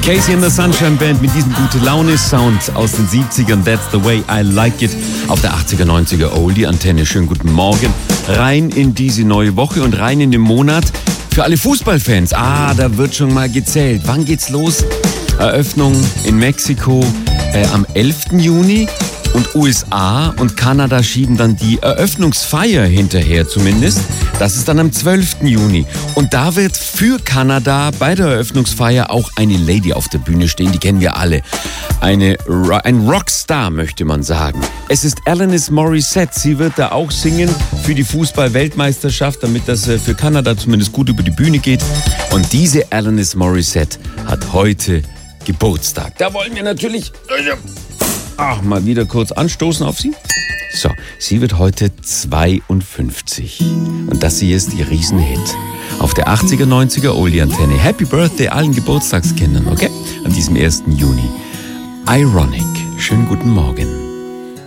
Casey and the Sunshine Band mit diesem Gute-Laune-Sound aus den 70ern. That's the way I like it. Auf der 80er, 90er Oldie-Antenne. Schönen guten Morgen. Rein in diese neue Woche und rein in den Monat. Für alle Fußballfans. Da wird schon mal gezählt. Wann geht's los? Eröffnung in Mexiko am 11. Juni. Und USA und Kanada schieben dann die Eröffnungsfeier hinterher zumindest. Das ist dann am 12. Juni. Und da wird für Kanada bei der Eröffnungsfeier auch eine Lady auf der Bühne stehen. Die kennen wir alle. Ein Rockstar, möchte man sagen. Es ist Alanis Morissette. Sie wird da auch singen für die Fußball-Weltmeisterschaft, damit das für Kanada zumindest gut über die Bühne geht. Und diese Alanis Morissette hat heute Geburtstag. Da wollen wir natürlich mal wieder kurz anstoßen auf sie. So, sie wird heute 52. Und das hier ist ihr Riesenhit. Auf der 80er, 90er Oldie-Antenne. Happy Birthday allen Geburtstagskindern, okay? An diesem 1. Juni. Ironic. Schönen guten Morgen.